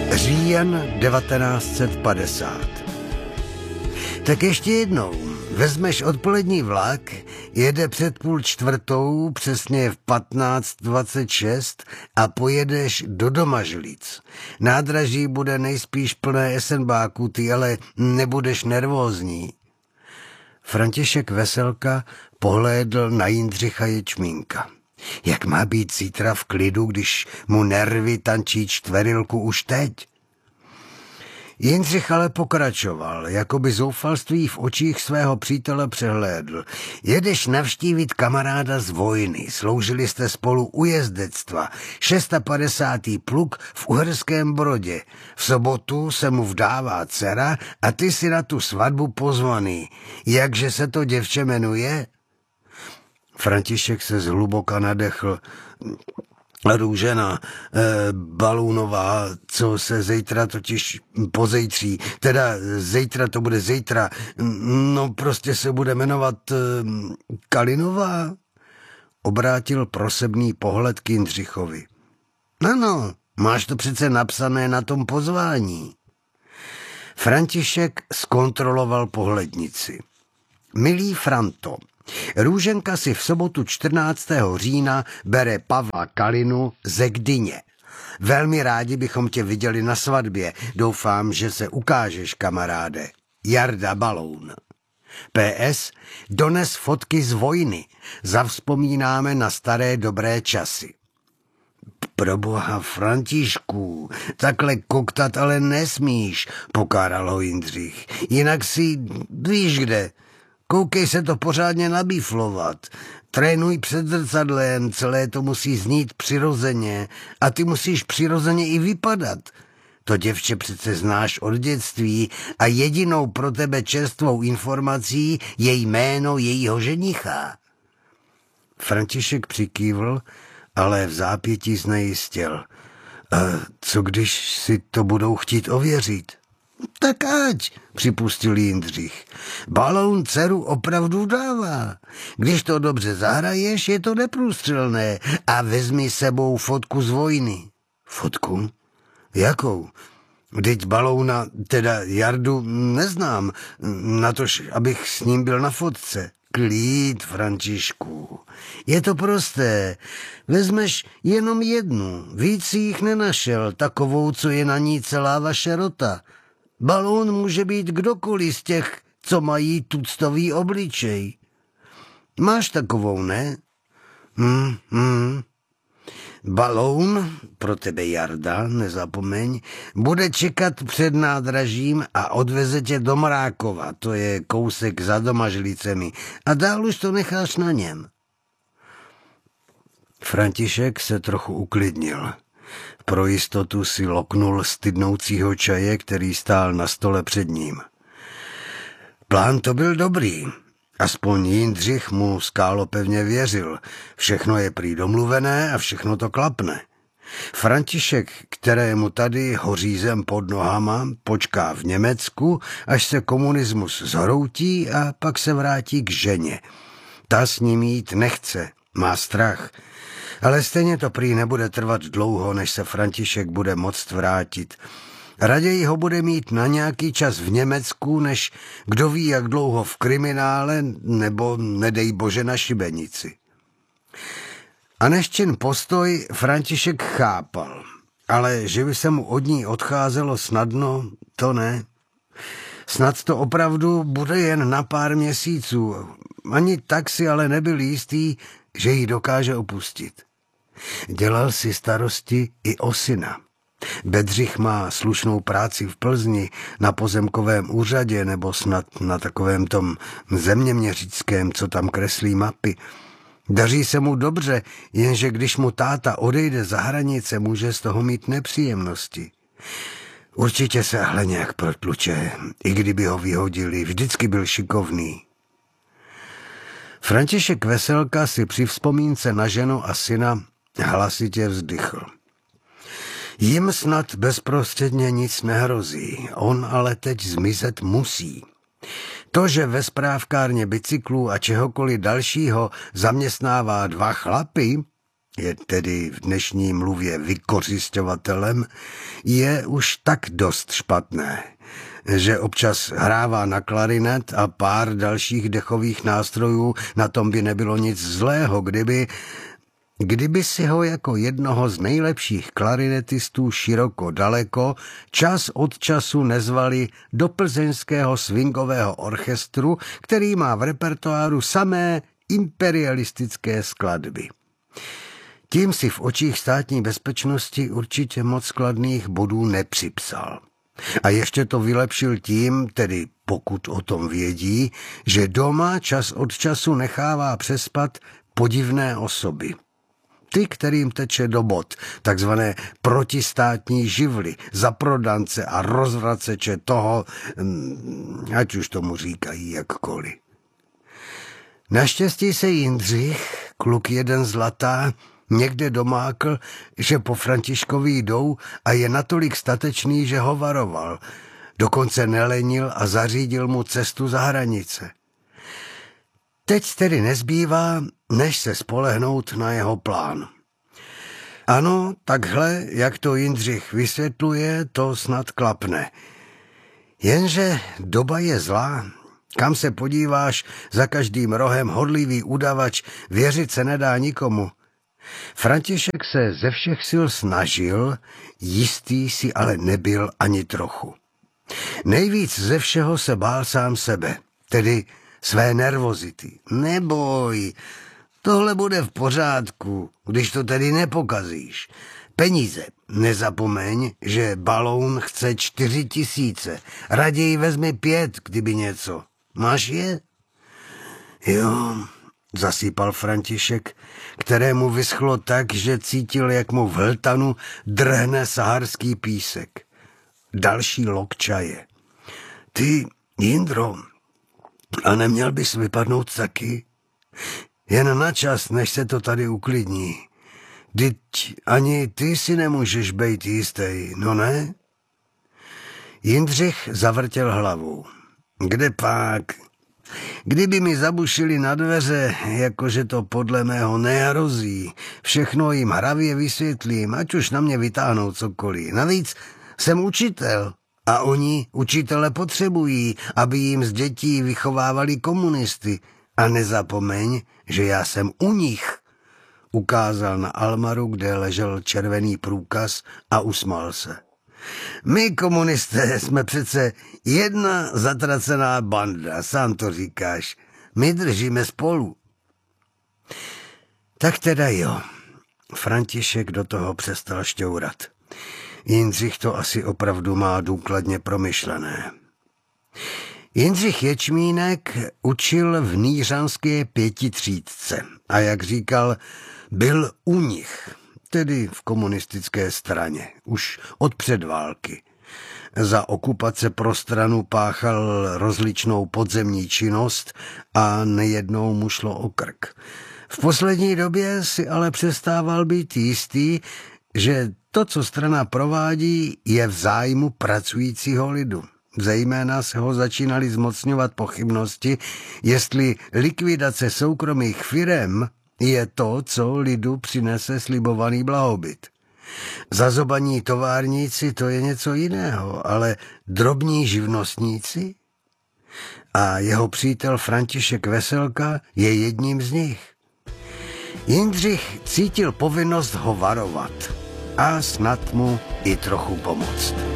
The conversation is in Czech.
Říjen 1950. Tak ještě jednou. Vezmeš odpolední vlak, jede před 3:30, přesně v 15:26 a pojedeš do Domažlic. Nádraží bude nejspíš plné esenbáků, ty ale nebudeš nervózní. František Veselka pohlédl na Jindřicha Ječmínka. Jak má být zítra v klidu, když mu nervy tančí čtverilku už teď? Jindřich ale pokračoval, jako by zoufalství v očích svého přítele přehlédl. Jedeš navštívit kamaráda z vojny, sloužili jste spolu u jezdectva, 650. pluk v Uherském Brodě. V sobotu se mu vdává dcera a ty si na tu svatbu pozvaný. Jakže se to děvče jmenuje? František se zhluboka nadechl. Růžena, Balůnová, co se zítra totiž pozejtří, teda zítra to bude zítra, no prostě se bude jmenovat Kalinová, obrátil prosebný pohled k Jindřichovi. Ano, máš to přece napsané na tom pozvání. František zkontroloval pohlednici. Milý Franto, Růženka si v sobotu 14. října bere Pavla Kalinu ze Gdyně. Velmi rádi bychom tě viděli na svatbě. Doufám, že se ukážeš, kamaráde. Jarda Baloun. PS. Dones fotky z vojny. Zavzpomínáme na staré dobré časy. Proboha, Františku, takhle koktat ale nesmíš, pokáral ho Jindřich. Jinak si víš kde. Koukej se to pořádně nabíflovat. Trénuj před zrcadlem, celé to musí znít přirozeně a ty musíš přirozeně i vypadat. To děvče přece znáš od dětství a jedinou pro tebe čerstvou informací je jméno jejího ženicha. František přikývl, ale v zápětí znejistil. A co když si to budou chtít ověřit? Tak ať, připustil Jindřich. Baloun dceru opravdu dává. Když to dobře zahraješ, je to neprůstřelné a vezmi sebou fotku z vojny. Fotku? Jakou? Vždyť Balouna, teda Jardu, neznám, natož abych s ním byl na fotce. Klid, Františku. Je to prosté. Vezmeš jenom jednu, víc si jich nenašel, takovou, co je na ní celá vaše rota. Baloun může být kdokoliv z těch, co mají tuctový obličej. Máš takovou, ne? Baloun, pro tebe Jarda, nezapomeň, bude čekat před nádražím a odveze tě do Mrákova, to je kousek za Domažlicemi, a dál už to necháš na něm. František se trochu uklidnil. Pro jistotu si loknul stydnoucího čaje, který stál na stole před ním. Plán to byl dobrý. Aspoň Jindřich mu skálopevně věřil. Všechno je prý domluvené a všechno to klapne. František, kterému tady hoří zem pod nohama, počká v Německu, až se komunismus zhroutí a pak se vrátí k ženě. Ta s ním jít nechce, má strach. Ale stejně to prý nebude trvat dlouho, než se František bude moct vrátit. Raději ho bude mít na nějaký čas v Německu, než kdo ví jak dlouho v kriminále, nebo nedej bože na šibenici. A Aneščin postoj František chápal, ale že by se mu od ní odcházelo snadno, to ne. Snad to opravdu bude jen na pár měsíců, ani tak si ale nebyl jistý, že ji dokáže opustit. Dělal si starosti i o syna. Bedřich má slušnou práci v Plzni na pozemkovém úřadě nebo snad na takovém tom zeměměřickém, co tam kreslí mapy. Daří se mu dobře, jenže když mu táta odejde za hranice, může z toho mít nepříjemnosti. Určitě se ale nějak protluče, i kdyby ho vyhodili, vždycky byl šikovný. František Veselka si při vzpomínce na ženu a syna hlasitě vzdychl. Jim snad bezprostředně nic nehrozí, on ale teď zmizet musí. To, že ve správkárně bicyklů a čehokoliv dalšího zaměstnává 2 chlapy, je tedy v dnešní mluvě vykořisťovatelem, je už tak dost špatné, že občas hrává na klarinet a pár dalších dechových nástrojů, na tom by nebylo nic zlého, kdyby si ho jako jednoho z nejlepších klarinetistů široko daleko čas od času nezvali do plzeňského swingového orchestru, který má v repertoáru samé imperialistické skladby. Tím si v očích státní bezpečnosti určitě moc kladných bodů nepřipsal. A ještě to vylepšil tím, tedy pokud o tom vědí, že doma čas od času nechává přespat podivné osoby. Ty, kterým teče do bod, takzvané protistátní živly, zaprodance a rozvraceče toho, ať už tomu říkají jakkoliv. Naštěstí se Jindřich, kluk jeden zlatá, někde domákl, že po Františkovi jdou a je natolik statečný, že ho varoval. Dokonce nelenil a zařídil mu cestu za hranice. Teď tedy nezbývá, než se spolehnout na jeho plán. Ano, takhle, jak to Jindřich vysvětluje, to snad klapne. Jenže doba je zlá. Kam se podíváš, za každým rohem hodlivý udavač, věřit se nedá nikomu. František se ze všech sil snažil, jistý si ale nebyl ani trochu. Nejvíc ze všeho se bál sám sebe, tedy své nervozity. Neboj, tohle bude v pořádku, když to tedy nepokazíš. Peníze, nezapomeň, že baloun chce 4 000, raději vezmi 5, kdyby něco. Máš je? Jo, zasýpal František, kterému vyschlo tak, že cítil, jak mu v hltanu drhne saharský písek. Další lok čaje. Ty, Jindro, a neměl bys vypadnout taky? Jen na čas, než se to tady uklidní. Vždyť ani ty si nemůžeš být jistý, no ne? Jindřich zavrtěl hlavou. Kde pak? Kdyby mi zabušili na dveře, jakože to podle mého nehrozí, všechno jim hravě vysvětlím, ať už na mě vytáhnou cokoliv. Navíc jsem učitel a oni učitele potřebují, aby jim z dětí vychovávali komunisty. A nezapomeň, že já jsem u nich. Ukázal na almaru, kde ležel červený průkaz a usmál se. My komunisté jsme přece jedna zatracená banda, sám to říkáš. My držíme spolu. Tak teda jo. František do toho přestal šťourat. Jindřich to asi opravdu má důkladně promyšlené. Jindřich Ječmínek učil v nýřanské 5. třídce a jak říkal, byl u nich, tedy v komunistické straně, už od předválky. Za okupace prostranu páchal rozličnou podzemní činnost a nejednou mu šlo o krk. V poslední době si ale přestával být jistý, že to, co strana provádí, je v zájmu pracujícího lidu. Zejména se ho začínaly zmocňovat pochybnosti, jestli likvidace soukromých firem je to, co lidu přinese slibovaný blahobyt. Zazobaní továrníci to je něco jiného, ale drobní živnostníci? A jeho přítel František Veselka je jedním z nich. Jindřich cítil povinnost ho varovat a snad mu i trochu pomoct.